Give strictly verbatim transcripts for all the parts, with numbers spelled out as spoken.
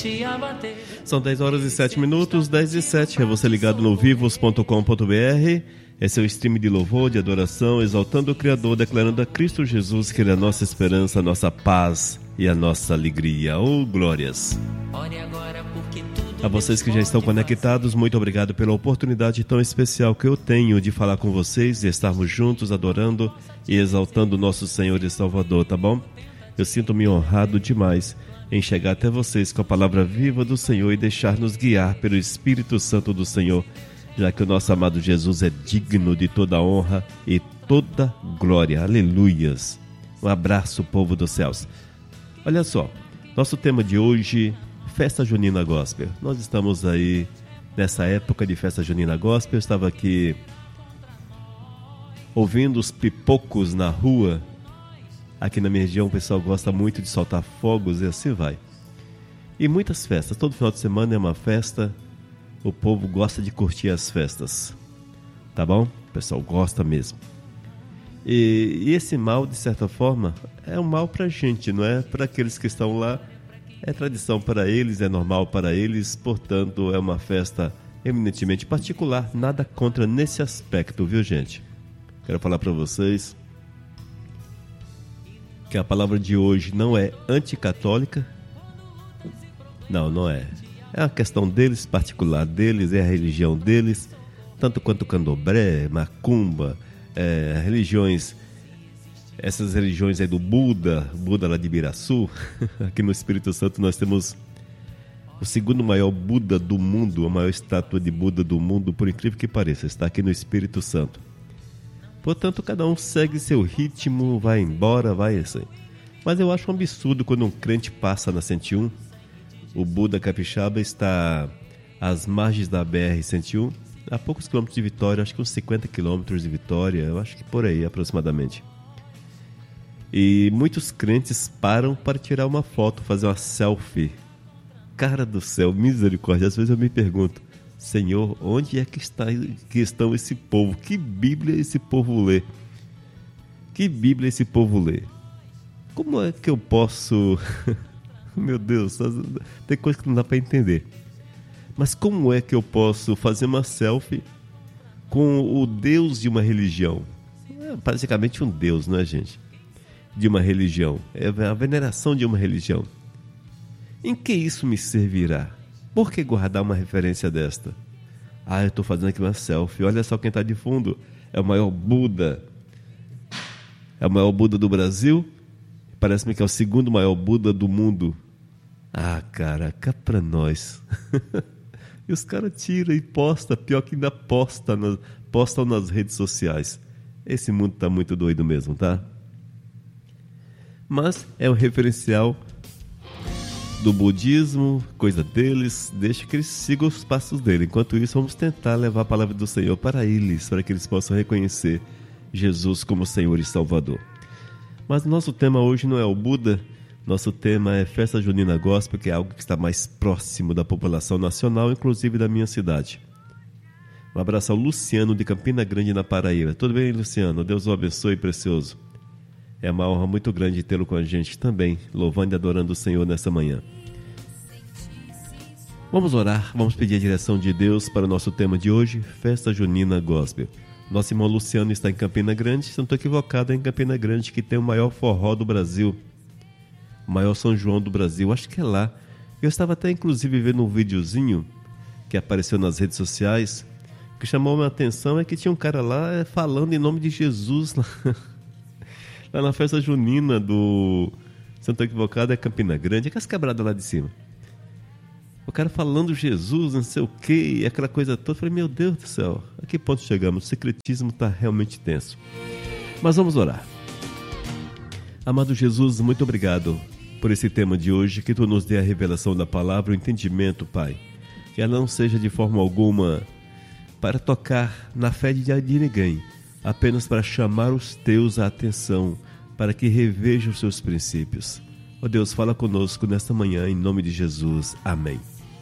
noite a bater. São dez horas e sete minutos, dez e sete. É você ligado no vivos ponto com ponto br. Esse é o stream de louvor, de adoração, exaltando o Criador, declarando a Cristo Jesus que Ele é a nossa esperança, a nossa paz e a nossa alegria. Oh, glórias! Ore agora porque tudo A vocês que já estão conectados, muito obrigado pela oportunidade tão especial que eu tenho de falar com vocês, de estarmos juntos adorando e exaltando o nosso Senhor e Salvador, tá bom? Eu sinto-me honrado demais em chegar até vocês com a palavra viva do Senhor e deixar-nos guiar pelo Espírito Santo do Senhor, já que o nosso amado Jesus é digno de toda honra e toda glória. Aleluias! Um abraço, povo dos céus. Olha só, nosso tema de hoje, Festa Junina Gospel. Nós estamos aí nessa época de Festa Junina Gospel. Eu estava aqui ouvindo os pipocos na rua. Aqui na minha região o pessoal gosta muito de soltar fogos e assim vai. E muitas festas, todo final de semana é uma festa. O povo gosta de curtir as festas, tá bom? O pessoal gosta mesmo. E, e esse mal, de certa forma, é um mal pra gente, não é? Para aqueles que estão lá, é tradição para eles, é normal para eles. Portanto, é uma festa eminentemente particular. Nada contra nesse aspecto, viu, gente? Quero falar para vocês que a palavra de hoje não é anticatólica. Não, não é. É uma questão deles, particular deles, é a religião deles, tanto quanto candomblé, macumba, é, religiões, essas religiões aí do Buda, Buda lá de Ibiraçu. Aqui no Espírito Santo nós temos o segundo maior Buda do mundo, a maior estátua de Buda do mundo, por incrível que pareça, está aqui no Espírito Santo. Portanto, cada um segue seu ritmo, vai embora, vai assim. Mas eu acho um absurdo quando um crente passa na cento e um. O Buda Capixaba está às margens da B R cento e um, a poucos quilômetros de Vitória, acho que uns cinquenta quilômetros de Vitória, eu acho que por aí aproximadamente. E muitos crentes param para tirar uma foto, fazer uma selfie. Cara do céu, misericórdia, às vezes eu me pergunto, Senhor, onde é que, está, que estão esse povo? Que Bíblia esse povo lê? Que Bíblia esse povo lê? Como é que eu posso... Meu Deus, tem coisa que não dá para entender. Mas como é que eu posso fazer uma selfie com o Deus de uma religião? É basicamente um Deus, não é, gente? De uma religião. É a veneração de uma religião. Em que isso me servirá? Por que guardar uma referência desta? Ah, eu estou fazendo aqui uma selfie. Olha só quem está de fundo. É o maior Buda. É o maior Buda do Brasil. Parece-me que é o segundo maior Buda do mundo. Ah, cara, cá pra nós. E os caras tiram e postam, pior que ainda posta na, postam nas redes sociais. Esse mundo tá muito doido mesmo, tá? Mas é o referencial do budismo, coisa deles, deixa que eles sigam os passos dele. Enquanto isso, vamos tentar levar a palavra do Senhor para eles, para que eles possam reconhecer Jesus como Senhor e Salvador. Mas nosso tema hoje não é o Buda, nosso tema é Festa Junina Gospel, que é algo que está mais próximo da população nacional, inclusive da minha cidade. Um abraço ao Luciano de Campina Grande, na Paraíba. Tudo bem, Luciano? Deus o abençoe, precioso. É uma honra muito grande tê-lo com a gente também, louvando e adorando o Senhor nessa manhã. Vamos orar, vamos pedir a direção de Deus para o nosso tema de hoje, Festa Junina Gospel. Nosso irmão Luciano está em Campina Grande, se não estou equivocado, é em Campina Grande que tem o maior forró do Brasil, o maior São João do Brasil, acho que é lá. Eu estava até inclusive vendo um videozinho que apareceu nas redes sociais, o que chamou a minha atenção é que tinha um cara lá falando em nome de Jesus, lá, lá na festa junina do, se não estou equivocado, é Campina Grande, é aquelas quebradas lá de cima. O cara falando Jesus, não sei o que, aquela coisa toda. Eu falei, meu Deus do céu, a que ponto chegamos? O secretismo está realmente tenso. Mas vamos orar. Amado Jesus, muito obrigado por esse tema de hoje, que Tu nos dê a revelação da palavra, o entendimento, Pai. Que ela não seja de forma alguma para tocar na fé de ninguém, apenas para chamar os Teus à atenção, para que revejam os Seus princípios. Ó Deus, fala conosco nesta manhã, em nome de Jesus. Amém.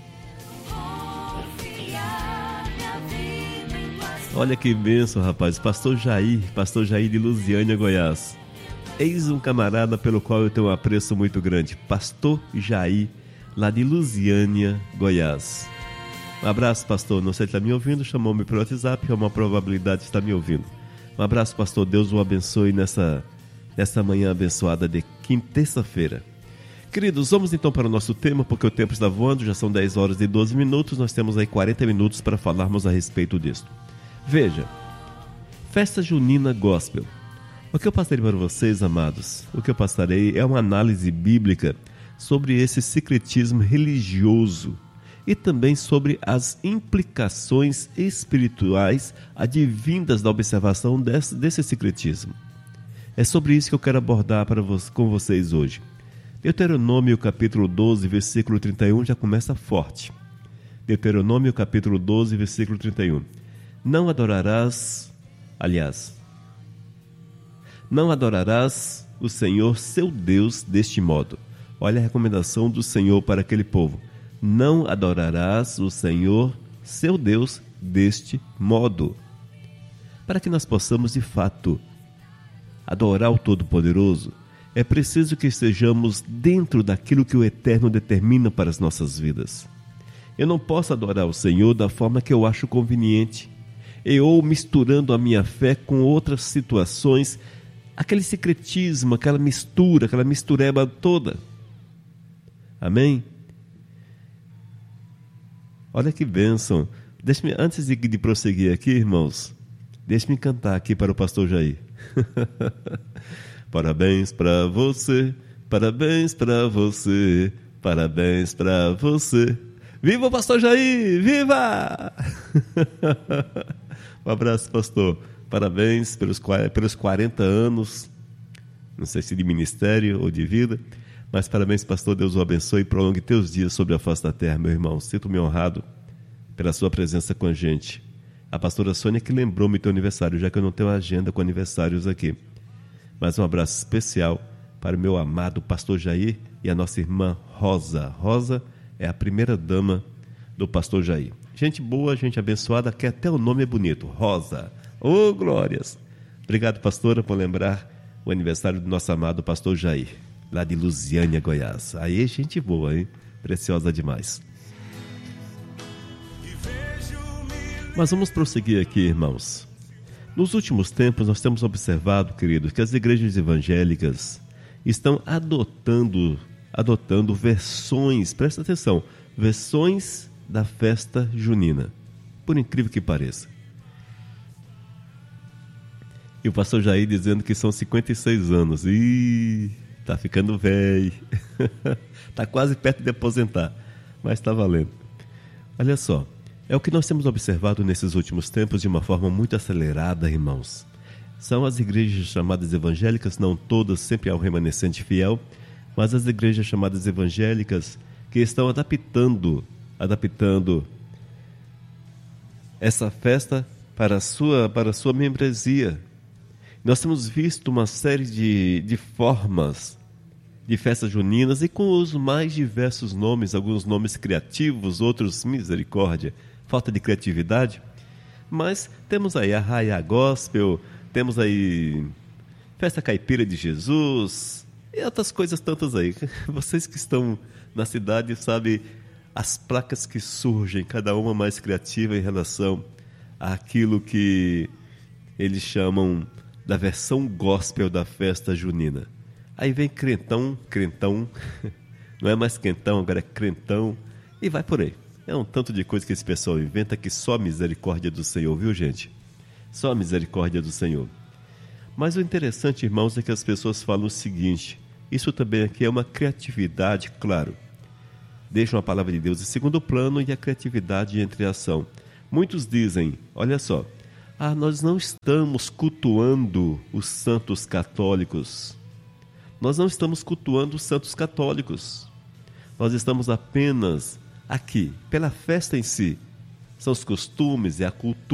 Olha que bênção, rapaz. Pastor Jair, Pastor Jair de Lusiânia, Goiás. Eis um camarada pelo qual eu tenho um apreço muito grande. Pastor Jair, lá de Lusiânia, Goiás. Um abraço, pastor. Não sei se está me ouvindo, chamou-me pelo WhatsApp, é uma probabilidade de estar me ouvindo. Um abraço, pastor. Deus o abençoe nessa, nessa manhã abençoada de quinta, terça-feira. Queridos, vamos então para o nosso tema, porque o tempo está voando, já são dez horas e doze minutos, nós temos aí quarenta minutos para falarmos a respeito disso. Veja, festa junina gospel. O que eu passarei para vocês, amados, o que eu passarei é uma análise bíblica sobre esse secretismo religioso e também sobre as implicações espirituais advindas da observação desse, desse secretismo. É sobre isso que eu quero abordar para vo- com vocês hoje. Deuteronômio capítulo doze, versículo trinta e um já começa forte. Deuteronômio capítulo doze, versículo trinta e um. Não adorarás, aliás, não adorarás o Senhor seu Deus deste modo. Olha a recomendação do Senhor para aquele povo. Não adorarás o Senhor seu Deus deste modo. Para que nós possamos de fato adorar o Todo-Poderoso, é preciso que estejamos dentro daquilo que o Eterno determina para as nossas vidas. Eu não posso adorar o Senhor da forma que eu acho conveniente, e ou misturando a minha fé com outras situações, aquele secretismo, aquela mistura, aquela mistureba toda. Amém? Olha que bênção. Deixe-me, antes de, de prosseguir aqui, irmãos, deixe-me cantar aqui para o pastor Jair. Parabéns para você, parabéns para você, parabéns para você. Viva o pastor Jair, viva! Um abraço, pastor. Parabéns pelos, pelos quarenta anos, não sei se de ministério ou de vida, mas parabéns, pastor. Deus o abençoe e prolongue teus dias sobre a face da terra, meu irmão. Sinto-me honrado pela sua presença com a gente. A pastora Sônia que lembrou-me do teu aniversário, já que eu não tenho agenda com aniversários aqui. Mas um abraço especial para o meu amado pastor Jair e a nossa irmã Rosa. Rosa é a primeira dama do pastor Jair. Gente boa, gente abençoada, que até o nome é bonito, Rosa. Ô, oh, glórias! Obrigado, pastora, por lembrar o aniversário do nosso amado pastor Jair, lá de Lusiânia, Goiás. Aí, gente boa, hein? Preciosa demais. Mas vamos prosseguir aqui, irmãos. Nos últimos tempos, nós temos observado, queridos, que as igrejas evangélicas estão adotando, adotando versões, presta atenção, versões da festa junina, por incrível que pareça. E o pastor Jair dizendo que são cinquenta e seis anos. Ih, tá ficando velho. Tá quase perto de aposentar, mas tá valendo. Olha só. É o que nós temos observado nesses últimos tempos de uma forma muito acelerada, irmãos. São as igrejas chamadas evangélicas, não todas, sempre há um remanescente fiel, mas as igrejas chamadas evangélicas que estão adaptando, adaptando essa festa para a sua, para a sua membresia. Nós temos visto uma série de, de formas de festas juninas e com os mais diversos nomes, alguns nomes criativos, outros misericórdia, falta de criatividade, mas temos aí a Raia Gospel, temos aí Festa Caipira de Jesus e outras coisas tantas aí. Vocês que estão na cidade sabem as placas que surgem, cada uma mais criativa em relação àquilo que eles chamam da versão gospel da festa junina. Aí vem crentão, crentão, não é mais quentão, agora é crentão, e vai por aí. É um tanto de coisa que esse pessoal inventa que só a misericórdia do Senhor, viu, gente? Só a misericórdia do Senhor. Mas o interessante, irmãos, é que as pessoas falam o seguinte, isso também aqui é uma criatividade, claro. Deixam a palavra de Deus em segundo plano e a criatividade entre a ação. Muitos dizem, olha só, ah, nós não estamos cultuando os santos católicos. Nós não estamos cultuando os santos católicos. Nós estamos apenas aqui, pela festa em si. São os costumes, é a cultura.